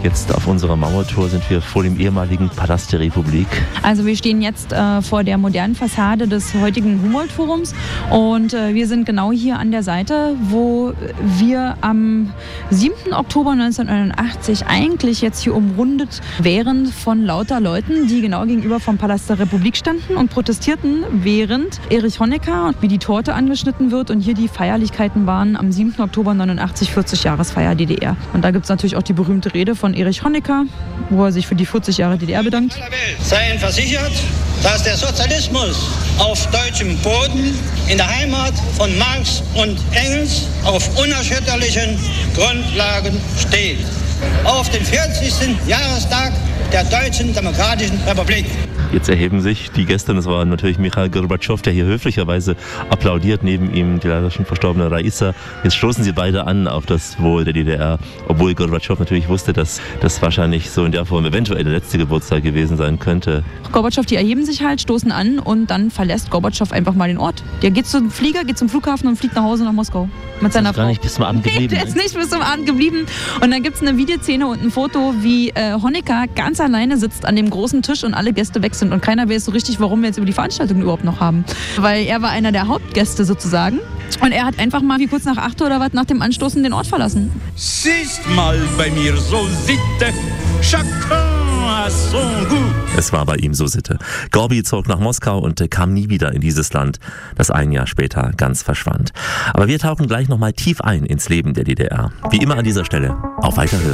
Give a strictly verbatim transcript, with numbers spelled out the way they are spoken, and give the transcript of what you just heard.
Jetzt auf unserer Mauertour sind wir vor dem ehemaligen Palast der Republik. Also wir stehen jetzt äh, vor der modernen Fassade des heutigen Humboldt-Forums und äh, wir sind genau hier an der Seite, wo wir am siebten Oktober neunzehnhundertneunundachtzig eigentlich jetzt hier umrundet wären von lauter Leuten, die genau gegenüber vom Palast der Republik standen und protestierten, während Erich Honecker, wie die Torte angeschnitten wird und hier die Feierlichkeiten waren am siebten Oktober neunundachtzig, vierzig Jahresfeier D D R. Und da gibt es natürlich auch die berühmte Rede von Erich Honecker, wo er sich für die vierzig Jahre D D R bedankt. Seien versichert, dass der Sozialismus auf deutschem Boden in der Heimat von Marx und Engels auf unerschütterlichen Grundlagen steht. Auf den vierzigsten Jahrestag der Deutschen Demokratischen Republik. Jetzt erheben sich die Gäste, und das war natürlich Michail Gorbatschow, der hier höflicherweise applaudiert, neben ihm die leider schon verstorbene Raissa. Jetzt stoßen sie beide an auf das Wohl der D D R, obwohl Gorbatschow natürlich wusste, dass das wahrscheinlich so in der Form eventuell der letzte Geburtstag gewesen sein könnte. Gorbatschow, die erheben sich halt, stoßen an und dann verlässt Gorbatschow einfach mal den Ort. Der geht zum Flieger, geht zum Flughafen und fliegt nach Hause nach Moskau. Mit seiner Frau. Gar nicht bis zum Abend geblieben. Nee, der ist nicht bis zum Abend geblieben. Und dann gibt es eine Videoszene und ein Foto, wie äh, Honecker ganz alleine sitzt an dem großen Tisch und alle Gäste weg sind. Und keiner weiß so richtig, warum wir jetzt über die Veranstaltung überhaupt noch haben. Weil er war einer der Hauptgäste sozusagen. Und er hat einfach mal wie kurz nach acht oder was nach dem Anstoßen den Ort verlassen. Siehst mal bei mir so Sitte, chacun a son goût. Es war bei ihm so Sitte. Gorbi zog nach Moskau und kam nie wieder in dieses Land, das ein Jahr später ganz verschwand. Aber wir tauchen gleich nochmal tief ein ins Leben der D D R. Wie immer an dieser Stelle. Auf Weiterhören.